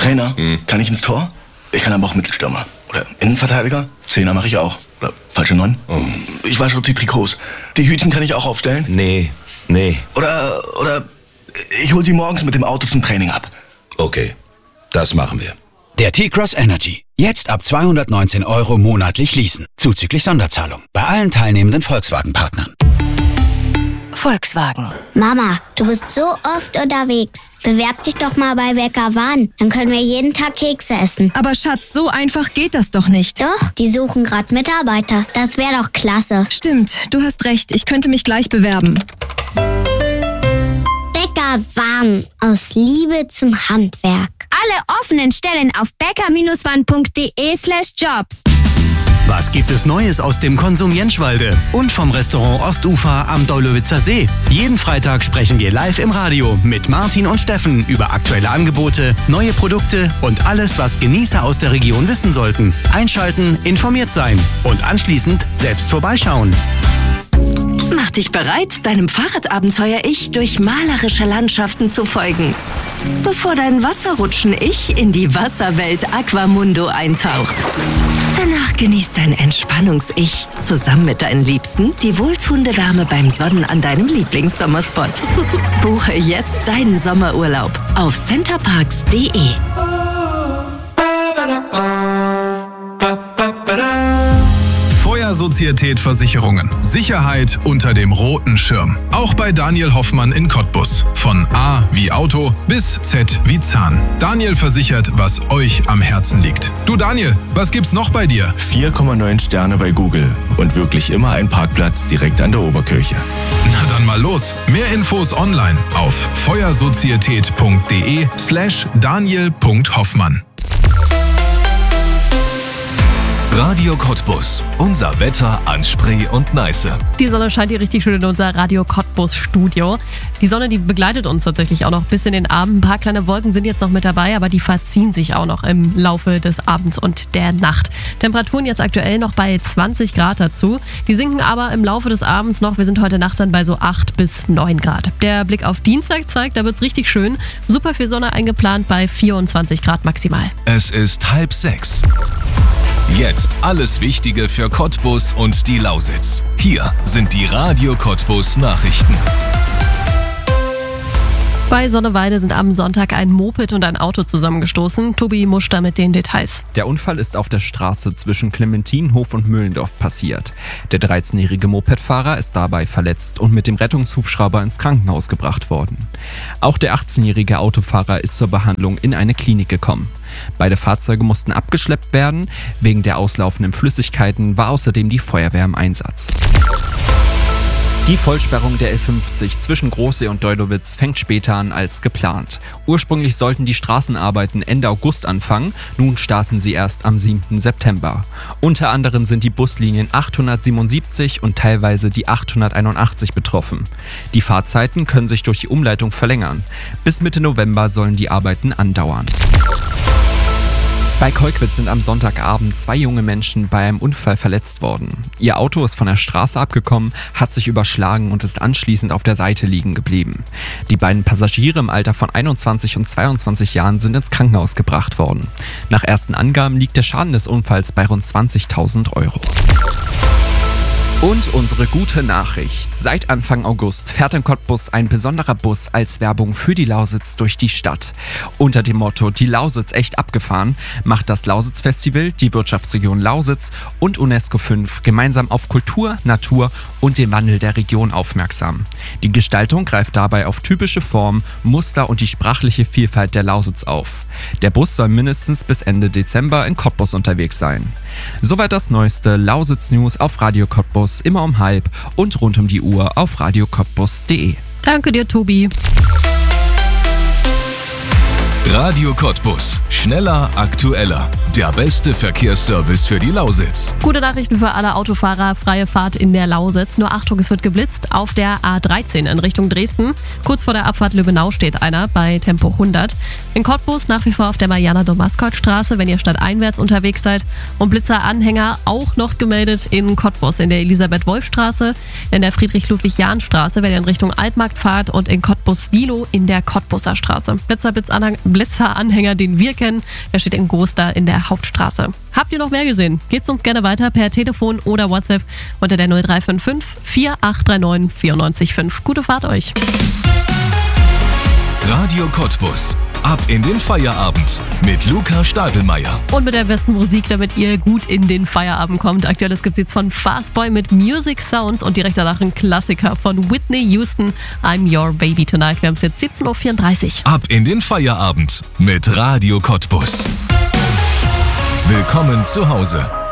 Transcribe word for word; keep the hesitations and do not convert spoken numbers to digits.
Trainer, Hm. kann ich ins Tor? Ich kann aber auch Mittelstürmer. Oder Innenverteidiger? Zehner mache ich auch. Oder falsche Neun? Oh. Ich wasche die Trikots. Die Hütchen kann ich auch aufstellen? Nee, nee. Oder, oder ich hol sie morgens mit dem Auto zum Training ab. Okay, das machen wir. Der T-Cross Energy. Jetzt ab zweihundertneunzehn Euro monatlich leasen. Zuzüglich Sonderzahlung. Bei allen teilnehmenden Volkswagen-Partnern. Volkswagen. Mama, du bist so oft unterwegs. Bewerb dich doch mal bei Bäcker Wahn. Dann können wir jeden Tag Kekse essen. Aber Schatz, so einfach geht das doch nicht. Doch, die suchen gerade Mitarbeiter. Das wäre doch klasse. Stimmt, du hast recht. Ich könnte mich gleich bewerben. Bäcker Wahn. Aus Liebe zum Handwerk. Alle offenen Stellen auf bäcker-wahn.de slash jobs. Was gibt es Neues aus dem Konsum Jenschwalde und vom Restaurant Ostufer am Deulowitzer See? Jeden Freitag sprechen wir live im Radio mit Martin und Steffen über aktuelle Angebote, neue Produkte und alles, was Genießer aus der Region wissen sollten. Einschalten, informiert sein und anschließend selbst vorbeischauen. Mach dich bereit, deinem Fahrradabenteuer-Ich durch malerische Landschaften zu folgen, bevor dein Wasserrutschen-Ich in die Wasserwelt Aquamundo eintaucht. Danach genießt dein Entspannungs-Ich zusammen mit deinen Liebsten die wohltuende Wärme beim Sonnen an deinem Lieblingssommerspot. Buche jetzt deinen Sommerurlaub auf centerparks punkt de. Feuersozietät Versicherungen. Sicherheit unter dem roten Schirm. Auch bei Daniel Hoffmann in Cottbus. Von A wie Auto bis Z wie Zahn. Daniel versichert, was euch am Herzen liegt. Du Daniel, was gibt's noch bei dir? vier Komma neun Sterne bei Google und wirklich immer ein Parkplatz direkt an der Oberkirche. Na dann mal los. Mehr Infos online auf feuersozietät.de slash daniel.hoffmann. Radio Cottbus. Unser Wetter an Spree und Neiße. Die Sonne scheint hier richtig schön in unser Radio Cottbus Studio. Die Sonne, die begleitet uns tatsächlich auch noch bis in den Abend. Ein paar kleine Wolken sind jetzt noch mit dabei, aber die verziehen sich auch noch im Laufe des Abends und der Nacht. Temperaturen jetzt aktuell noch bei zwanzig Grad dazu. Die sinken aber im Laufe des Abends noch. Wir sind heute Nacht dann bei so acht bis neun Grad. Der Blick auf Dienstag zeigt, da wird's richtig schön. Super viel Sonne eingeplant bei vierundzwanzig Grad maximal. Es ist halb sechs. Jetzt alles Wichtige für Cottbus und die Lausitz. Hier sind die Radio Cottbus Nachrichten. Bei Sonneweide sind am Sonntag ein Moped und ein Auto zusammengestoßen. Tobi Muster mit den Details. Der Unfall ist auf der Straße zwischen Clementinhof und Mühlendorf passiert. Der dreizehnjährige Mopedfahrer ist dabei verletzt und mit dem Rettungshubschrauber ins Krankenhaus gebracht worden. Auch der achtzehnjährige Autofahrer ist zur Behandlung in eine Klinik gekommen. Beide Fahrzeuge mussten abgeschleppt werden. Wegen der auslaufenden Flüssigkeiten war außerdem die Feuerwehr im Einsatz. Die Vollsperrung der L fünfzig zwischen Großsee und Deulowitz fängt später an als geplant. Ursprünglich sollten die Straßenarbeiten Ende August anfangen, nun starten sie erst am siebten September. Unter anderem sind die Buslinien achthundertsiebenundsiebzig und teilweise die achthunderteinundachtzig betroffen. Die Fahrzeiten können sich durch die Umleitung verlängern. Bis Mitte November sollen die Arbeiten andauern. Bei Kolkwitz sind am Sonntagabend zwei junge Menschen bei einem Unfall verletzt worden. Ihr Auto ist von der Straße abgekommen, hat sich überschlagen und ist anschließend auf der Seite liegen geblieben. Die beiden Passagiere im Alter von einundzwanzig und zweiundzwanzig Jahren sind ins Krankenhaus gebracht worden. Nach ersten Angaben liegt der Schaden des Unfalls bei rund zwanzigtausend Euro. Und unsere gute Nachricht. Seit Anfang August fährt in Cottbus ein besonderer Bus als Werbung für die Lausitz durch die Stadt. Unter dem Motto "Die Lausitz echt abgefahren" macht das Lausitz-Festival, die Wirtschaftsregion Lausitz und UNESCO fünf gemeinsam auf Kultur, Natur und den Wandel der Region aufmerksam. Die Gestaltung greift dabei auf typische Formen, Muster und die sprachliche Vielfalt der Lausitz auf. Der Bus soll mindestens bis Ende Dezember in Cottbus unterwegs sein. Soweit das neueste Lausitz-News auf Radio Cottbus, immer um halb und rund um die Uhr auf radio cottbus punkt de. Danke dir, Tobi. Radio Cottbus. Schneller, aktueller. Der beste Verkehrsservice für die Lausitz. Gute Nachrichten für alle Autofahrer. Freie Fahrt in der Lausitz. Nur Achtung, es wird geblitzt auf der A dreizehn in Richtung Dresden. Kurz vor der Abfahrt Lübbenau steht einer bei Tempo hundert. In Cottbus nach wie vor auf der Mariana-Domaskott-Straße, wenn ihr stadteinwärts unterwegs seid. Und Blitzeranhänger auch noch gemeldet in Cottbus in der Elisabeth-Wolf-Straße, in der Friedrich-Ludwig-Jahn-Straße, wenn ihr in Richtung Altmarkt fahrt und in Cottbus Cottbus Silo in der Cottbuser Straße. Blitzer-Blitzer-Anhänger, Blitzer-Anhänger, den wir kennen, der steht in Großdar in der Hauptstraße. Habt ihr noch mehr gesehen? Gebt's uns gerne weiter per Telefon oder WhatsApp unter der null drei fünf fünf, vier acht drei neun, vier neun fünf. Gute Fahrt euch! Radio Cottbus. Ab in den Feierabend mit Luca Stadelmeier. Und mit der besten Musik, damit ihr gut in den Feierabend kommt. Aktuelles gibt's jetzt von Fastboy mit Music Sounds und direkt danach ein Klassiker von Whitney Houston, I'm Your Baby Tonight. Wir haben es jetzt siebzehn Uhr vierunddreißig. Ab in den Feierabend mit Radio Cottbus. Willkommen zu Hause.